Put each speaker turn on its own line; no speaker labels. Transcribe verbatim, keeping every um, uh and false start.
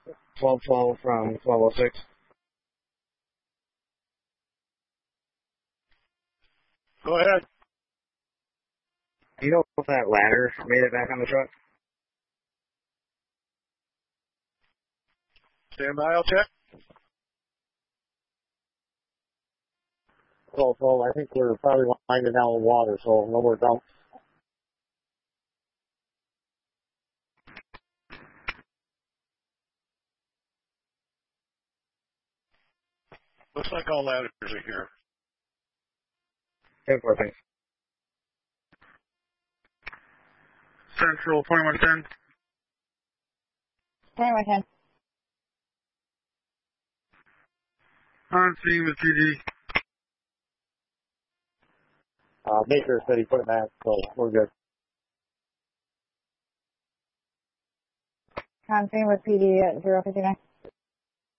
twelve twelve from twelve oh six.
Go ahead.
Do you know if that ladder made it back on the truck?
Stand by, I'll check.
twelve twelve, I think we're probably winding down with water, so no more dump.
Looks like all ladders are here.
ten four, thanks. Central twenty-one ten.
twenty-one ten.
On scene with P D.
Uh, Maker said he put it back, so we're good.
On scene with P D at zero fifty-nine.